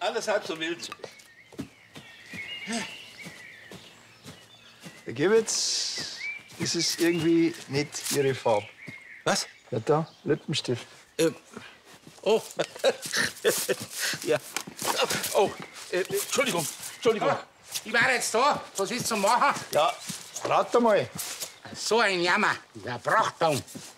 Alles halb so wild. Herr Gewitz, das ist irgendwie nicht Ihre Farbe. Was? Ja, da, Lippenstift. Oh. Ja. Oh, Entschuldigung. Ich war jetzt da. Was ist zu machen? Ja, rat mal. So ein Jammer. Der Prachtbaum.